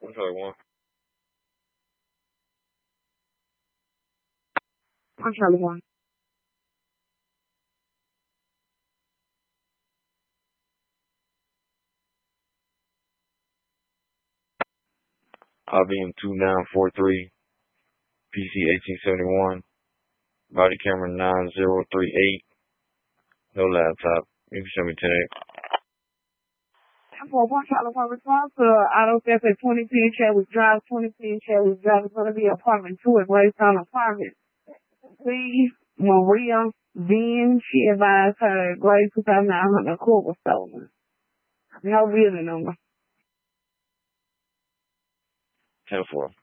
Charlie 1. I'm Charlie 1. IBM 2943, PC 1871, body camera 9038, no laptop. You can show me today. For one Charlie 1 response to auto theft at 2010 Chadwick Drive, 2010 Chadwick Drive is going to be apartment 2 at Greystone Apartments. See, Maria Dean, she advised her grade 2,900 court was stolen. No building number. 10-4.